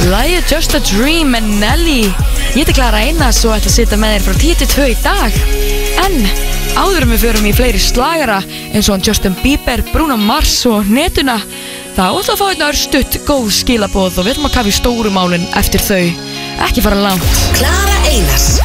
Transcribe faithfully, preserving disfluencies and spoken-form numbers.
Lagið Just a Dream með Nelly. Ég heiti Klara Einars og ætla að sitja með þér frá tíu til tvö í dag. En áður við förum í fleiri slagara eins og Justin Bieber, Bruno Mars og netuna, þá ætla að fá einn örstutt góð skilaboð og við ætlum að kafa í stóru málin eftir þau. Ekki fara langt. Klara Einars